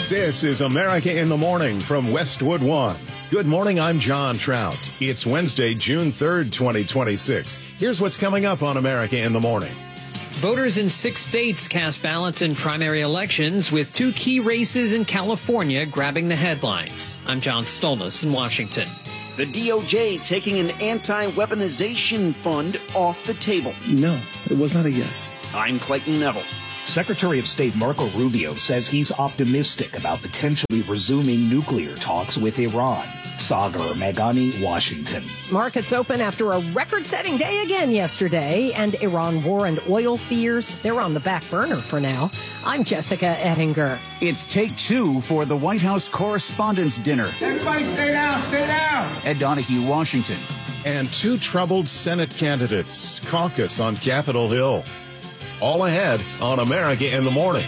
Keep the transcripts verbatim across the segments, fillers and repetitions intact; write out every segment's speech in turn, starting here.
This is America in the Morning from Westwood One. Good morning, I'm John Trout. It's Wednesday, June third, twenty twenty-six. Here's what's coming up on America in the Morning. Voters in six states cast ballots in primary elections, with two key races in California grabbing the headlines. I'm John Stolnis in Washington. The D O J taking an anti-weaponization fund off the table. No, it was not a yes. I'm Clayton Neville. Secretary of State Marco Rubio says he's optimistic about potentially resuming nuclear talks with Iran. Sagar Meghani, Washington. Markets open after a record-setting day again yesterday, and Iran war and oil fears, they're on the back burner for now. I'm Jessica Ettinger. It's take two for the White House Correspondents' Dinner. Everybody stay down, stay down. Ed Donahue, Washington. And two troubled Senate candidates caucus on Capitol Hill. All ahead on America in the Morning.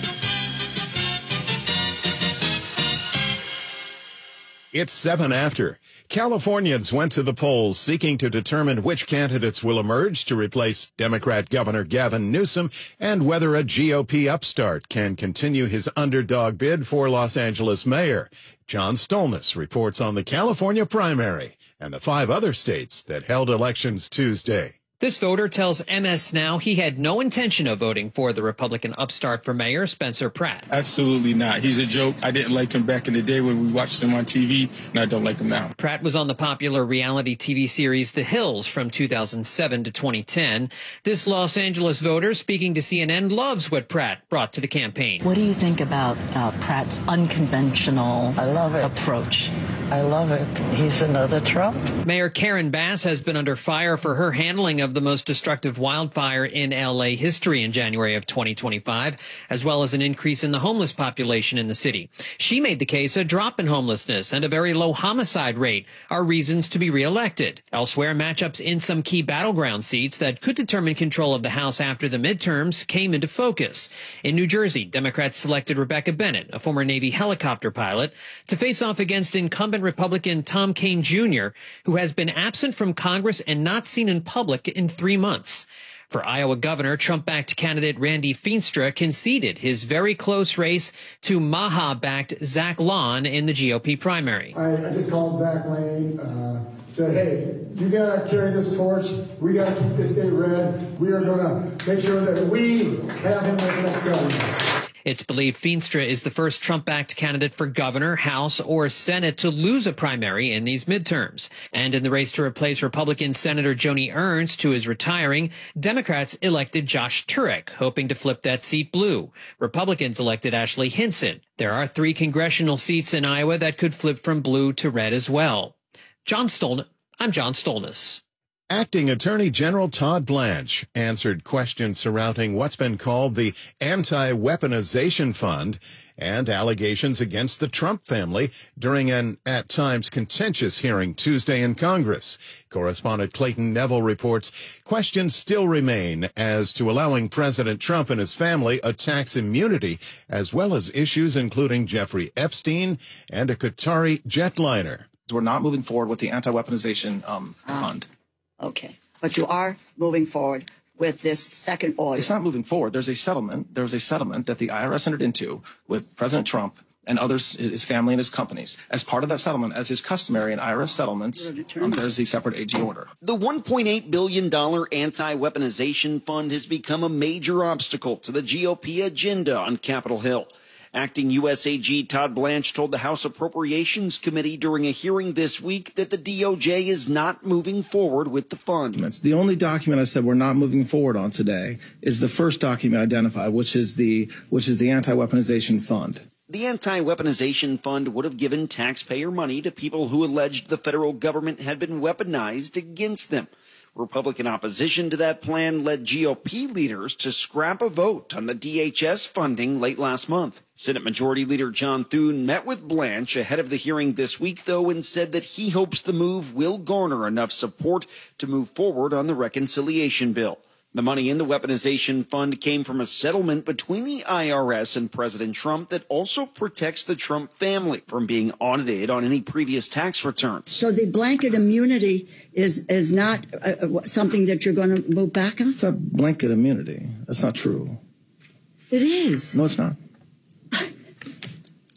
It's seven after. Californians went to the polls seeking to determine which candidates will emerge to replace Democrat Governor Gavin Newsom and whether a G O P upstart can continue his underdog bid for Los Angeles mayor. John Stolnis reports on the California primary and the five other states that held elections Tuesday. This voter tells M S Now he had no intention of voting for the Republican upstart for mayor, Spencer Pratt. Absolutely not. He's a joke. I didn't like him back in the day when we watched him on T V, and I don't like him now. Pratt was on the popular reality T V series The Hills from two thousand seven to twenty ten. This Los Angeles voter speaking to C N N loves what Pratt brought to the campaign. What do you think about uh, Pratt's unconventional I love it. approach? I love it. He's another Trump. Mayor Karen Bass has been under fire for her handling of the most destructive wildfire in L A history in January of twenty twenty-five, as well as an increase in the homeless population in the city. She made the case a drop in homelessness and a very low homicide rate are reasons to be reelected. Elsewhere, matchups in some key battleground seats that could determine control of the House after the midterms came into focus. In New Jersey, Democrats selected Rebecca Bennett, a former Navy helicopter pilot, to face off against incumbent Republican Tom Kean Junior, who has been absent from Congress and not seen in public in three months. For Iowa governor, Trump-backed candidate Randy Feenstra conceded his very close race to Maha-backed Zach Lon in the G O P primary. I, I just called Zach Lane, uh, said, hey, you got to carry this torch. We got to keep this state red. We are going to make sure that we have him as the next governor. It's believed Feenstra is the first Trump-backed candidate for governor, House, or Senate to lose a primary in these midterms. And in the race to replace Republican Senator Joni Ernst, who is retiring, Democrats elected Josh Turek, hoping to flip that seat blue. Republicans elected Ashley Hinson. There are three congressional seats in Iowa that could flip from blue to red as well. John Stolnis. I'm John Stolnis. Acting Attorney General Todd Blanche answered questions surrounding what's been called the Anti-Weaponization Fund and allegations against the Trump family during an, at times, contentious hearing Tuesday in Congress. Correspondent Clayton Neville reports questions still remain as to allowing President Trump and his family a tax immunity, as well as issues including Jeffrey Epstein and a Qatari jetliner. We're not moving forward with the anti-weaponization um, fund. Okay. But you are moving forward with this second order. It's not moving forward. There's a settlement. There was a settlement that the I R S entered into with President Trump and others, his family and his companies. As part of that settlement, as is customary in I R S settlements, um, there's a separate A G order. The one point eight billion dollars anti-weaponization fund has become a major obstacle to the G O P agenda on Capitol Hill. Acting U S A G Todd Blanche told the House Appropriations Committee during a hearing this week that the D O J is not moving forward with the fund. The only document I said we're not moving forward on today is the first document identified, which is the which is the anti-weaponization fund. The anti-weaponization fund would have given taxpayer money to people who alleged the federal government had been weaponized against them. Republican opposition to that plan led G O P leaders to scrap a vote on the D H S funding late last month. Senate Majority Leader John Thune met with Blanche ahead of the hearing this week, though, and said that he hopes the move will garner enough support to move forward on the reconciliation bill. The money in the weaponization fund came from a settlement between the I R S and President Trump that also protects the Trump family from being audited on any previous tax returns. So the blanket immunity is is not uh, something that you're going to move back on? It's a blanket immunity. That's not true. It is. No, it's not.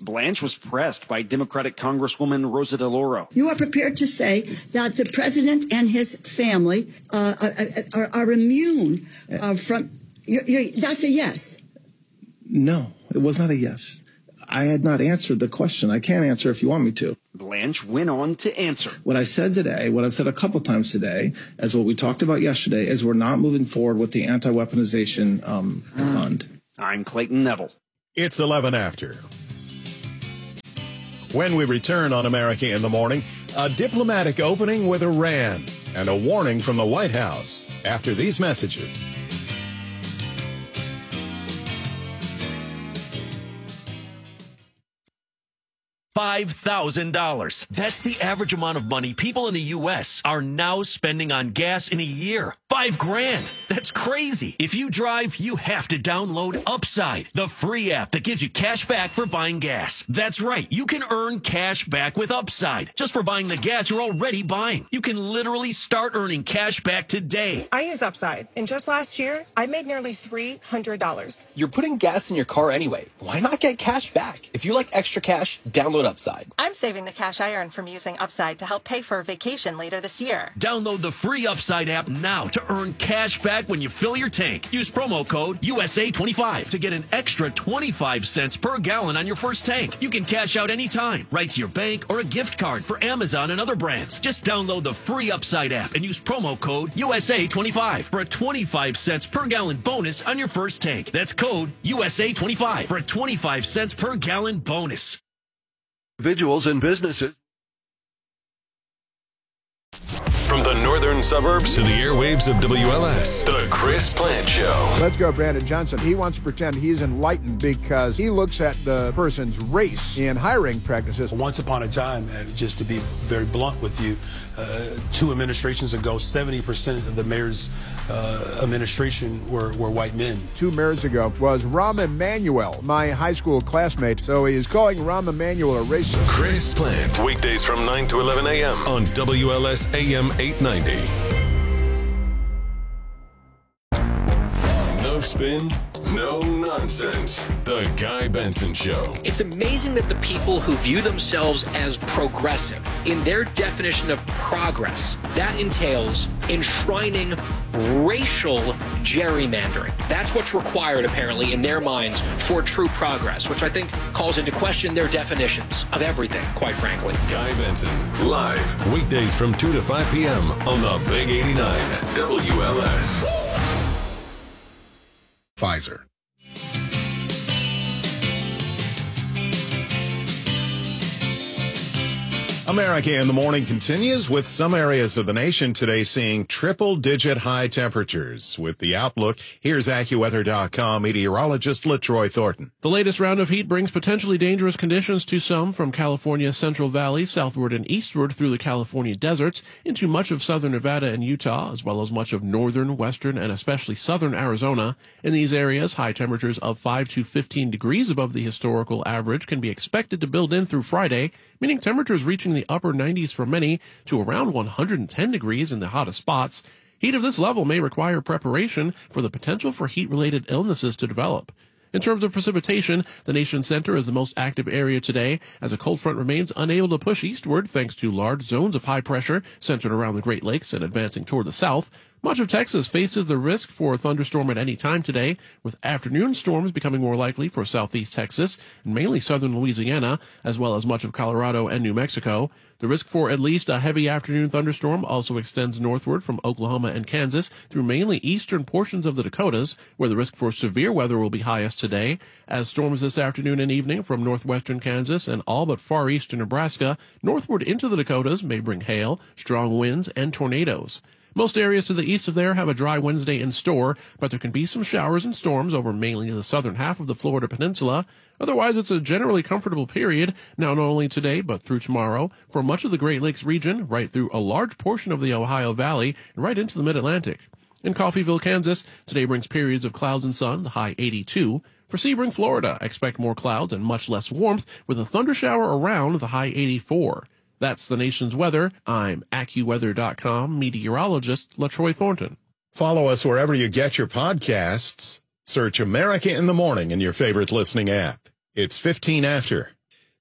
Blanche was pressed by Democratic Congresswoman Rosa DeLauro. You are prepared to say that the president and his family uh, are, are immune uh, from, you're, you're, that's a yes. No, it was not a yes. I had not answered the question. I can't answer if you want me to. Blanche went on to answer. What I said today, what I've said a couple times today, as what we talked about yesterday, is we're not moving forward with the anti-weaponization um, mm. fund. I'm Clayton Neville. It's eleven after. When we return on America in the Morning, a diplomatic opening with Iran and a warning from the White House after these messages. five thousand dollars. That's the average amount of money people in the U S are now spending on gas in a year. Five grand. That's crazy. If you drive, you have to download Upside, the free app that gives you cash back for buying gas. That's right. You can earn cash back with Upside just for buying the gas you're already buying. You can literally start earning cash back today. I use Upside, and just last year, I made nearly three hundred dollars. You're putting gas in your car anyway. Why not get cash back? If you like extra cash, download Upside. I'm saving the cash I earn from using Upside to help pay for a vacation later this year. Download the free Upside app now to earn cash back when you fill your tank. Use promo code U S A twenty-five to get an extra twenty-five cents per gallon on your first tank. You can cash out anytime, right to your bank or a gift card for Amazon and other brands. Just download the free Upside app and use promo code U S A twenty-five for a twenty-five cents per gallon bonus on your first tank. That's code U S A twenty-five for a twenty-five cents per gallon bonus. Individuals and businesses. From the northern suburbs to the airwaves of W L S, The Chris Plante Show. Let's go, Brandon Johnson. He wants to pretend he's enlightened because he looks at the person's race in hiring practices. Once upon a time, uh, just to be very blunt with you, uh, two administrations ago, seventy percent of the mayor's uh, administration were, were white men. Two mayors ago was Rahm Emanuel, my high school classmate. So he is calling Rahm Emanuel a racist. Chris Plante, weekdays from nine to eleven a.m. on W L S A M eight ninety. No spin, no nonsense. The Guy Benson Show. It's amazing that the people who view themselves as progressive, in their definition of progress, that entails enshrining racial gerrymandering. That's what's required, apparently, in their minds for true progress, which I think calls into question their definitions of everything, quite frankly. Guy Benson, live, weekdays from two to five p.m. on the Big eighty-nine W L S. Pfizer. America in the Morning continues with some areas of the nation today seeing triple-digit high temperatures. With the outlook, here's AccuWeather dot com meteorologist LaTroy Thornton. The latest round of heat brings potentially dangerous conditions to some from California's Central Valley southward and eastward through the California deserts into much of southern Nevada and Utah, as well as much of northern, western, and especially southern Arizona. In these areas, high temperatures of five to fifteen degrees above the historical average can be expected to build in through Friday, meaning temperatures reaching the upper nineties for many to around one hundred ten degrees in the hottest spots. Heat of this level may require preparation for the potential for heat-related illnesses to develop. In terms of precipitation, the nation's center is the most active area today as a cold front remains unable to push eastward thanks to large zones of high pressure centered around the Great Lakes and advancing toward the south. Much of Texas faces the risk for a thunderstorm at any time today, with afternoon storms becoming more likely for southeast Texas and mainly southern Louisiana, as well as much of Colorado and New Mexico. The risk for at least a heavy afternoon thunderstorm also extends northward from Oklahoma and Kansas through mainly eastern portions of the Dakotas, where the risk for severe weather will be highest today, as storms this afternoon and evening from northwestern Kansas and all but far eastern Nebraska northward into the Dakotas may bring hail, strong winds, and tornadoes. Most areas to the east of there have a dry Wednesday in store, but there can be some showers and storms over mainly the southern half of the Florida peninsula. Otherwise, it's a generally comfortable period, now not only today but through tomorrow, for much of the Great Lakes region, right through a large portion of the Ohio Valley, and right into the mid-Atlantic. In Coffeyville, Kansas, today brings periods of clouds and sun, the high eighty-two. For Sebring, Florida, expect more clouds and much less warmth, with a thundershower around the high eighty-four. That's the nation's weather. I'm AccuWeather dot com meteorologist LaTroy Thornton. Follow us wherever you get your podcasts. Search America in the Morning in your favorite listening app. It's fifteen after.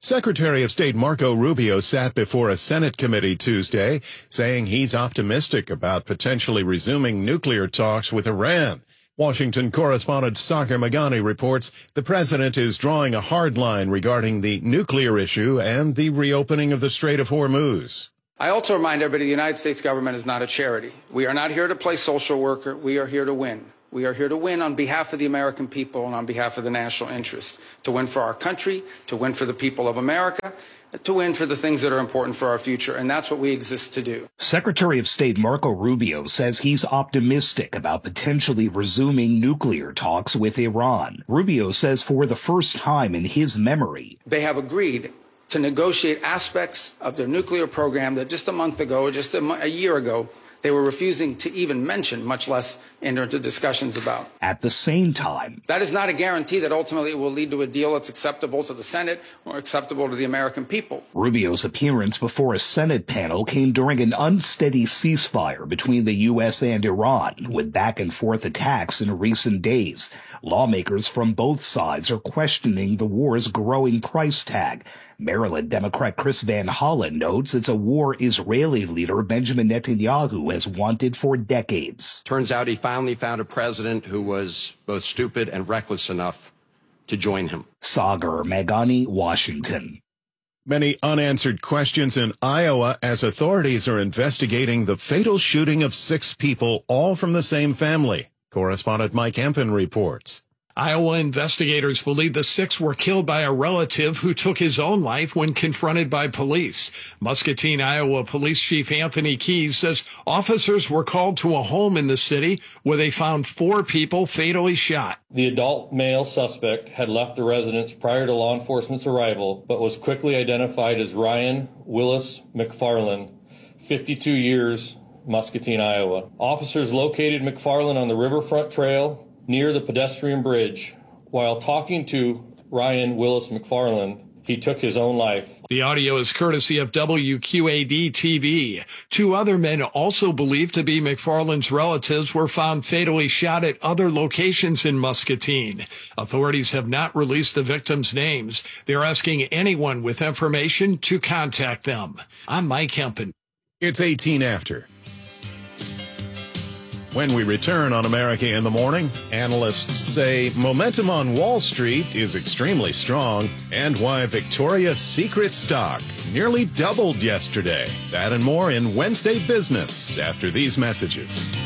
Secretary of State Marco Rubio sat before a Senate committee Tuesday, saying he's optimistic about potentially resuming nuclear talks with Iran. Washington correspondent Sagar Magani reports the president is drawing a hard line regarding the nuclear issue and the reopening of the Strait of Hormuz. I also remind everybody the United States government is not a charity. We are not here to play social worker. We are here to win. We are here to win on behalf of the American people and on behalf of the national interest, to win for our country, to win for the people of America, to win for the things that are important for our future. And that's what we exist to do. Secretary of State Marco Rubio says he's optimistic about potentially resuming nuclear talks with Iran. Rubio says for the first time in his memory, they have agreed to negotiate aspects of their nuclear program that just a month ago or just a, mo- a year ago, they were refusing to even mention, much less enter into discussions about. At the same time, that is not a guarantee that ultimately it will lead to a deal that's acceptable to the Senate or acceptable to the American people. Rubio's appearance before a Senate panel came during an unsteady ceasefire between the U S and Iran, with back and forth attacks in recent days. Lawmakers from both sides are questioning the war's growing price tag. Maryland Democrat Chris Van Hollen notes it's a war Israeli leader Benjamin Netanyahu has wanted for decades. Turns out he finally found a president who was both stupid and reckless enough to join him. Sagar Magani, Washington. Many unanswered questions in Iowa as authorities are investigating the fatal shooting of six people, all from the same family. Correspondent Mike Empen reports. Iowa investigators believe the six were killed by a relative who took his own life when confronted by police. Muscatine, Iowa Police Chief Anthony Keys says officers were called to a home in the city where they found four people fatally shot. The adult male suspect had left the residence prior to law enforcement's arrival, but was quickly identified as Ryan Willis McFarland, fifty-two years, Muscatine, Iowa. Officers located McFarland on the Riverfront Trail near the pedestrian bridge. While talking to Ryan Willis McFarland, he took his own life. The audio is courtesy of W Q A D T V. Two other men also believed to be McFarland's relatives were found fatally shot at other locations in Muscatine. Authorities have not released the victims' names. They're asking anyone with information to contact them. I'm Mike Hempen. It's eighteen after. When we return on America in the Morning, analysts say momentum on Wall Street is extremely strong and why Victoria's Secret stock nearly doubled yesterday. That and more in Wednesday Business after these messages.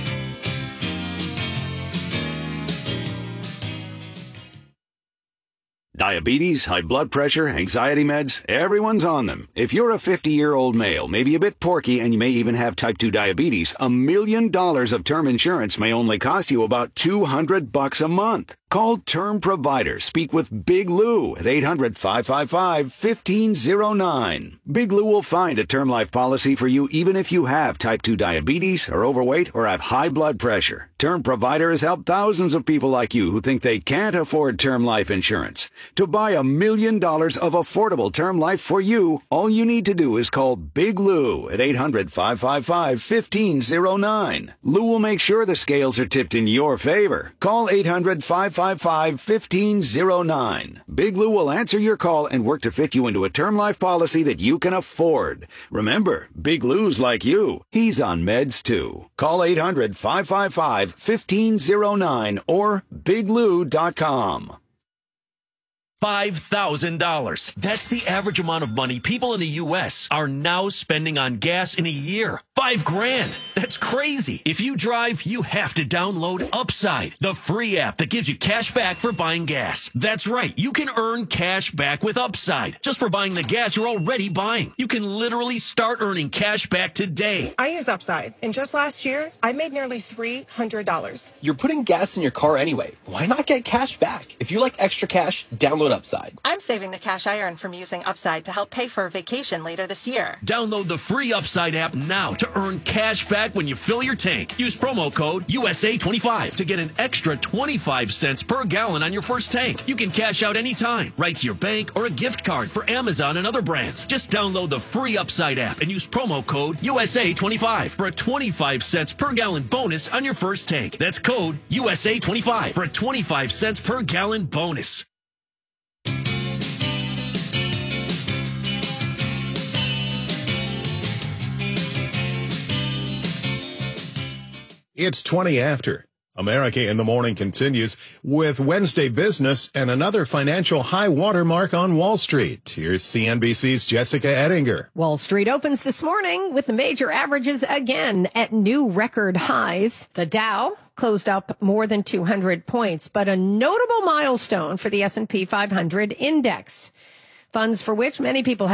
Diabetes, high blood pressure, anxiety meds, everyone's on them. If you're a fifty-year-old male, maybe a bit porky, and you may even have type two diabetes, a million dollars of term insurance may only cost you about two hundred bucks a month. Call Term Provider. Speak with Big Lou at eight hundred, five five five, one five zero nine. Big Lou will find a term life policy for you even if you have type two diabetes, are overweight, or have high blood pressure. Term Provider has helped thousands of people like you who think they can't afford term life insurance. To buy a million dollars of affordable term life for you, all you need to do is call Big Lou at eight hundred, five five five, one five zero nine. Lou will make sure the scales are tipped in your favor. Call eight hundred, five five five, one five zero nine. Big Lou will answer your call and work to fit you into a term life policy that you can afford. Remember, Big Lou's like you. He's on meds too. Call eight hundred, five five five, one five zero nine or big lou dot com. five thousand dollars. That's the average amount of money people in the U S are now spending on gas in a year. Five grand. That's crazy. If you drive, you have to download Upside, the free app that gives you cash back for buying gas. That's right. You can earn cash back with Upside just for buying the gas you're already buying. You can literally start earning cash back today. I use Upside, and just last year, I made nearly three hundred dollars. You're putting gas in your car anyway. Why not get cash back? If you like extra cash, download Upside. I'm saving the cash I earn from using Upside to help pay for a vacation later this year. Download the free Upside app now to earn cash back when you fill your tank. Use promo code U S A twenty-five to get an extra twenty-five cents per gallon on your first tank. You can cash out anytime, right to your bank or a gift card for Amazon and other brands. Just download the free Upside app and use promo code U S A twenty-five for a twenty-five cents per gallon bonus on your first tank. That's code U S A twenty-five for a twenty-five cents per gallon bonus. It's twenty after. America in the Morning continues with Wednesday business and another financial high water mark on Wall Street. Here's C N B C's Jessica Ettinger. Wall Street opens this morning with the major averages again at new record highs. The Dow closed up more than two hundred points, but a notable milestone for the S and P five hundred index. Funds for which many people have